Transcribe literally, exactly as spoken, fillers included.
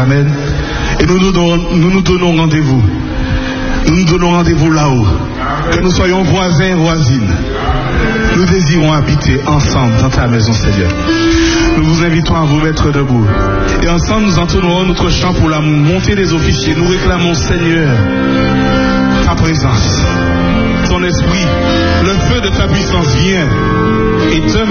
Amen. Et nous nous donnons, nous nous donnons rendez-vous. Nous nous donnons rendez-vous là-haut. Que nous soyons voisins et voisines. Nous désirons habiter ensemble dans ta maison, Seigneur. Nous vous invitons à vous mettre debout. Et ensemble, nous entonnerons notre chant pour la montée des officiers. Nous réclamons, Seigneur, ta présence, ton esprit, le feu de ta puissance vient et te